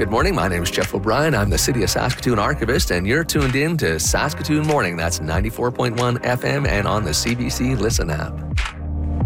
Good morning. My name is Jeff O'Brien. I'm the City of Saskatoon Archivist, and you're tuned in to Saskatoon Morning. That's 94.1 FM and on the CBC Listen app.